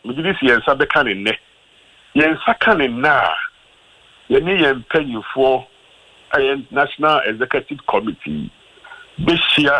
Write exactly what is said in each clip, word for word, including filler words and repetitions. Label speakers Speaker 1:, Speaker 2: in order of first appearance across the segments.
Speaker 1: Mujidi si yensa beka ne ne. Yensa ka ne na. Yeni yempanyufo ayen National Executive Committee. Beshia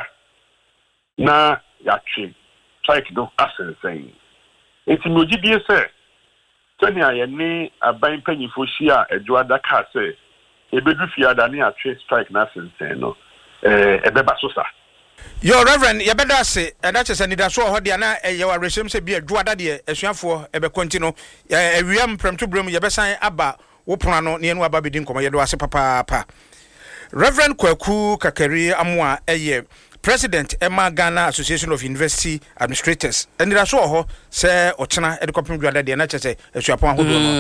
Speaker 1: na yatwe. Strike do asensen. Enti mujidi se tani ayeni aban panyufo hia edwada ka se ebedu fiada ne atwe strike na asensen no. Eh ebeba so sa.
Speaker 2: Your Reverend, you better say, and that's a Nida so hot, Diana, your resume say be a Druada, a Swanfo, a Becontino, a Riam from two brim, your best Abba, Oprano, near Wababidin, Comayado, Papa. Reverend Kwaku Kakari Amwa, a year, President Emma Ghana Association of University Administrators, and Nida so say, Ochana, a copy Druada, the Natchez, a Swapon,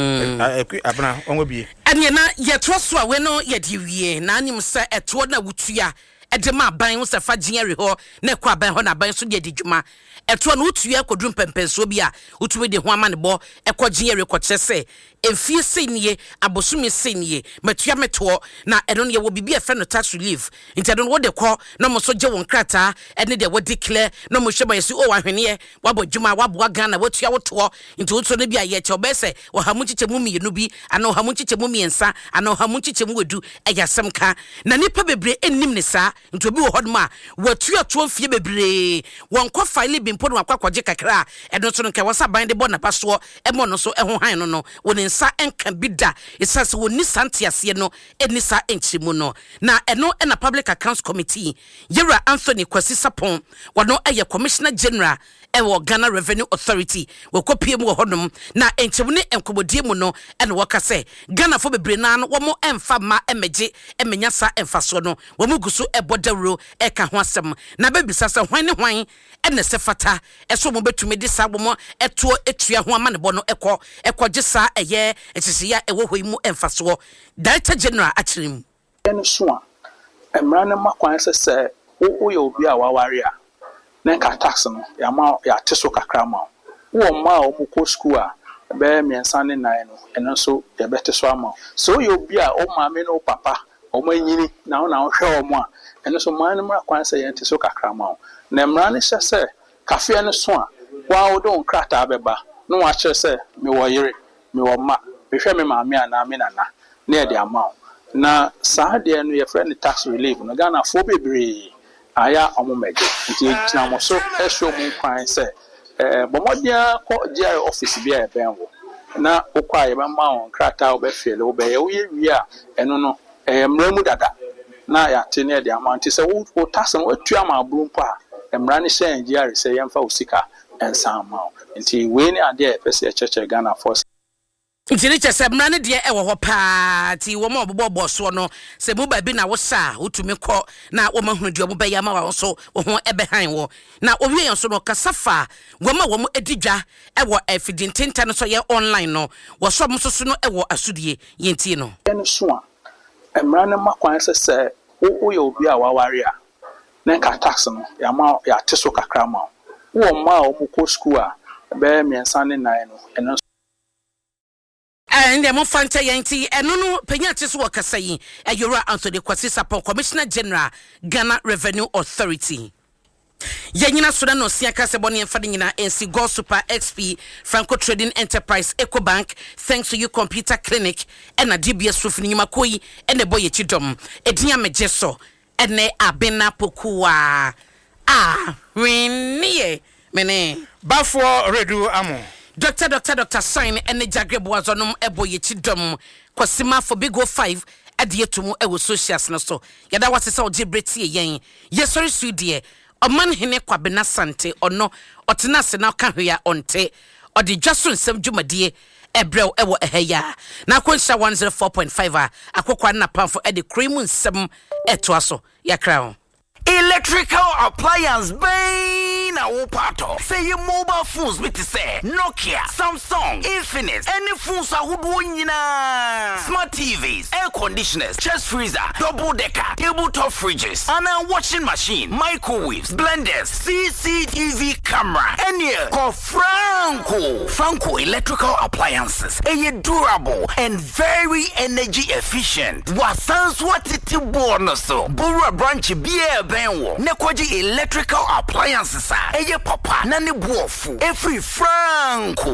Speaker 2: Abna, on will be. And yet, yet, Troswa, we know yet you ye, Nanim say at Twana Wutia. Edema ban wo safa giere ho na kwa ban ho na ban so de djuma eto no utua kodrum pempenso bi a utumi de ho ama ne bo ekọ giere ko kyese emfie senie abosumi senie matua meto na eno ne wo bibi efe no tax relief inte no wo de kọ na mo so je won krata ene de wo declare na mo hweba yesi o wahwene wabo djuma wabo Ghana watua wo to inte wo so ne bi a ye che obese wo hamu chiche mu mienu bi ana wo hamu chiche mu miensa ana wo hamu chiche mu wedu eyasem ka na nipa bebre ennim ne sa nto bi wo hodma watu ato fie bebre won ko file bi mpo no akwakoje kakra eno so nka wasa ban de bo na paso e mo no so e ho han no no woni nsa enka bida isase woni santiase no enisa enchimu no na eno e na public accounts committee Yera Anthony Kwasi Sapon wono eye commissioner general ewo Ghana Revenue Authority we kopie mu hodom na enchimu ne enkobodie mu no ene woka se Ghana fo bebre na no wo mo emfa ma emeje emenya sa emfa so no wo mu guso ebodawro eka ho asem na babisa se hwan ne hwan ene se fata eso mo betumi de sa bomo eto etua ho ama ne bo no ekọ ekọje sa eye etisiya ewo hoi mu emfa so Director General achirim
Speaker 3: ene so a emra ne makwan se se wo ye obi a waware a na ka tax no ya ma ya teso kakra ma wo ma o mu ko school a be miensa ne nan no eno so ya beteso ama so ye obi a o ma me no papa o ma nyini na wo na wo hwe o mo a eno so man mra kwan se ye teso kakra ma na mra ne se se kafe ne so a wa wo don krata abeba no wa kire se me wo yire me wo ma me hwe me ma me ana me nana na e de ama na saa de no ye friend tax relief no Ghana fo bebre aya omomeje nti tina mo so ehwo mu kwan se eh bomodia ko G I office bia e ben wo na okwa ye ba ma on krata wo be fele wo be ye wo ye wi a eno no eh mramu dada na ya te ne de amount se wo tax no atu ama brumpo a emra ne hye G I se yemfa osika ensan ma nti we ni ade e pese cheche Ghana force
Speaker 2: Ntini chese mrane de e wo ho pa ti wo ma obobbo so no se mu ba bi na wo sa utumi kọ na wo ma hunu de obobba ya ma wa so wo ho ebe han wo na owie yan so no kasafa wo ma wo mu edidwa e wo afidintinta no so ye online no wo so mo so no e wo asudie yenti no
Speaker 3: ene so a emrane makwan se se wo ye obi a waware a na ka tax no ya ma ya teso kakra ma wo ma o mu ko school a be miensa ne nan no eno
Speaker 2: and the Mofanta Yanti, and no Penyatis worker saying, a Yera Anthony Kwasi Sapon, Commissioner General, Ghana Revenue Authority. Yanina Sudano Siaka Saboni and Fadina N C Go Super X P, Franco Trading Enterprise, EcoBank, thanks to you Computer Clinic, and a D B S Rufini Makoi, and the boy Chidom, Edia Mejeso, and ne Abena Pokua. Ah, Winnie, Mene, Bafo Redu Amo. Doctor, Doctor, Doctor, sign and the Jagreb was on Ebo Yechidom, Quasima for Big O five at the Etumu Ewo Socias Noso. Yada was a so Gibreti yen. Yes, sorry, sweet dear. A man hene kwabena sante or no, or tenase now can hear on te, or the Jason Sem Juma dear, Ebrel Ewo Eheya. Now, Quensha one zero four point five, a quakwana pound for Eddie Cream seven etwaso, ya crown.
Speaker 4: Electrical appliance bane a pato. Say your mobile phones with say Nokia, Samsung, Infinix, any phones are good winina. Smart T Vs, air conditioners, chest freezer, double decker, tabletop fridges, and a washing machine, microwaves, blenders, C C T V camera, and here call Franco. Franco Electrical Appliances. A durable and very energy efficient. Wasans what it bonus so. Bora branch beer benwo. Nekwaji Electrical Appliances. Eye papa nani buofu. Every Franco.